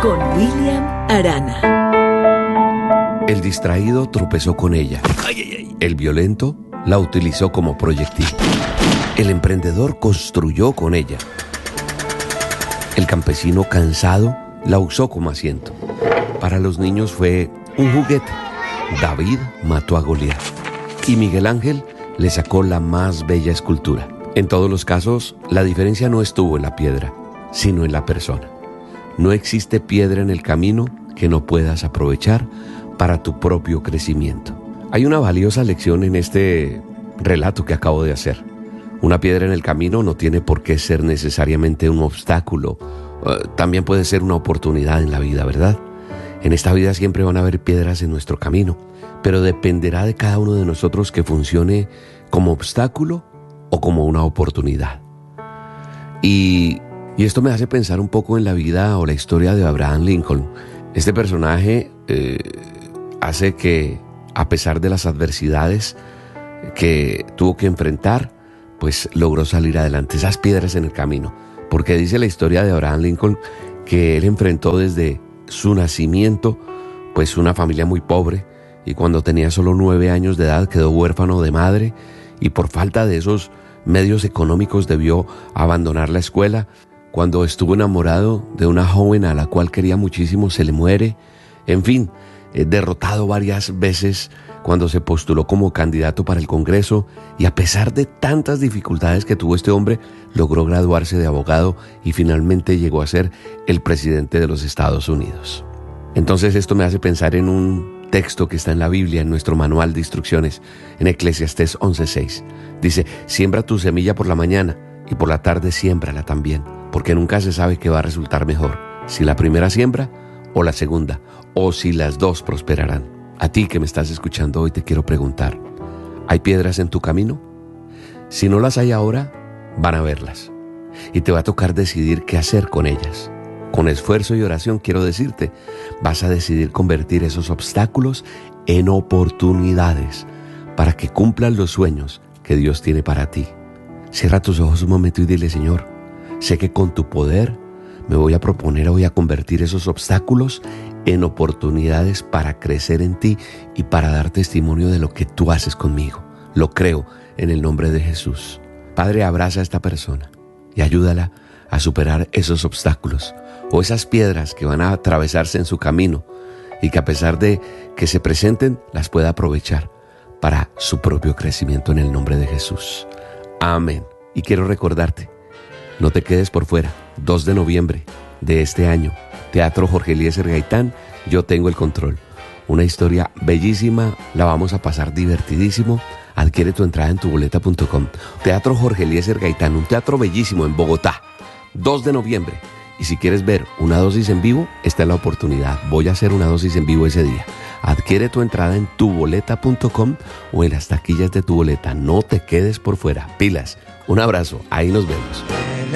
con William Arana. El distraído tropezó con ella. El violento la utilizó como proyectil. El emprendedor construyó con ella. El campesino cansado la usó como asiento. Para los niños fue un juguete. David mató a Goliat y Miguel Ángel le sacó la más bella escultura. En todos los casos, la diferencia no estuvo en la piedra, sino en la persona. No existe piedra en el camino que no puedas aprovechar para tu propio crecimiento. Hay una valiosa lección en este relato que acabo de hacer. Una piedra en el camino no tiene por qué ser necesariamente un obstáculo. También puede ser una oportunidad en la vida, ¿verdad? En esta vida siempre van a haber piedras en nuestro camino, pero dependerá de cada uno de nosotros que funcione como obstáculo o como una oportunidad. Y esto me hace pensar un poco en la vida o la historia de Abraham Lincoln. Este personaje hace que, a pesar de las adversidades que tuvo que enfrentar, pues logró salir adelante. Esas piedras en el camino. Porque dice la historia de Abraham Lincoln que él enfrentó desde su nacimiento, pues una familia muy pobre, y cuando tenía solo 9 años de edad quedó huérfano de madre, y por falta de esos medios económicos debió abandonar la escuela. Cuando estuvo enamorado de una joven a la cual quería muchísimo, se le muere. En fin, derrotado varias veces cuando se postuló como candidato para el Congreso, y a pesar de tantas dificultades que tuvo este hombre, logró graduarse de abogado y finalmente llegó a ser el presidente de los Estados Unidos. Entonces esto me hace pensar en un texto que está en la Biblia, en nuestro manual de instrucciones, en Eclesiastés 11:6. Dice: siembra tu semilla por la mañana y por la tarde siémbrala también, porque nunca se sabe qué va a resultar mejor, si la primera siembra o la segunda, o si las dos prosperarán. A ti que me estás escuchando hoy te quiero preguntar: ¿hay piedras en tu camino? Si no las hay ahora, van a verlas, y te va a tocar decidir qué hacer con ellas. Con esfuerzo y oración, quiero decirte, vas a decidir convertir esos obstáculos en oportunidades para que cumplan los sueños que Dios tiene para ti. Cierra tus ojos un momento y dile: Señor, sé que con tu poder me voy a proponer hoy a convertir esos obstáculos en oportunidades para crecer en ti y para dar testimonio de lo que tú haces conmigo. Lo creo en el nombre de Jesús. Padre, abraza a esta persona y ayúdala a superar esos obstáculos o esas piedras que van a atravesarse en su camino, y que a pesar de que se presenten, las pueda aprovechar para su propio crecimiento en el nombre de Jesús. Amén. Y quiero recordarte, no te quedes por fuera. 2 de noviembre de este año, Teatro Jorge Eliezer Gaitán, Yo Tengo el Control. Una historia bellísima, la vamos a pasar divertidísimo. Adquiere tu entrada en tuboleta.com. Teatro Jorge Eliezer Gaitán, un teatro bellísimo en Bogotá. 2 de noviembre. Y si quieres ver una dosis en vivo, esta es la oportunidad. Voy a hacer una dosis en vivo ese día. Adquiere tu entrada en tuboleta.com o en las taquillas de Tu Boleta. No te quedes por fuera. Pilas. Un abrazo. Ahí nos vemos.